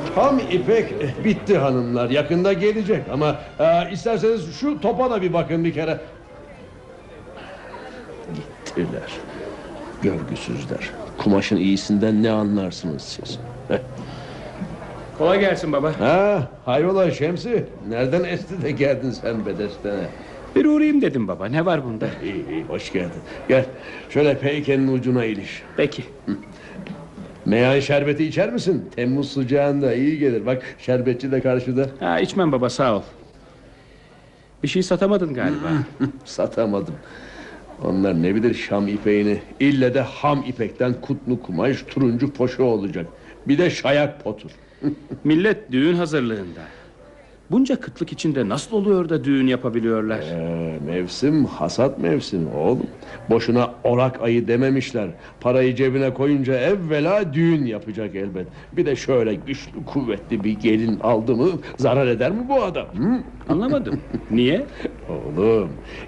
Ham ipek bitti hanımlar. Yakında gelecek ama isterseniz şu topa da bir bakın bir kere. Gittiler. Görgüsüzler. Kumaşın iyisinden ne anlarsınız siz? Kolay gelsin baba. Hayrola Şemsi? Nereden esti de geldin sen bedestene? Bir uğrayayım dedim baba. Ne var bunda? İyi, hoş geldin. Gel şöyle peykenin ucuna iliş. Peki. Meyan şerbeti içer misin? Temmuz sıcağında iyi gelir. Bak şerbetçi de karşıda. İçmem baba, sağ ol. Bir şey satamadın galiba. Satamadım. Onlar ne bilir Şam ipeğini. İlle de ham ipekten kutlu kumaş, turuncu poşu olacak. Bir de şayak potur. Millet düğün hazırlığında. Bunca kıtlık içinde nasıl oluyor da düğün yapabiliyorlar? Mevsim hasat mevsimi oğlum. Boşuna Orak ayı dememişler. Parayı cebine koyunca evvela düğün yapacak elbet. Bir de şöyle güçlü kuvvetli bir gelin aldı mı zarar eder mi bu adam? Anlamadım. Niye? Oğlum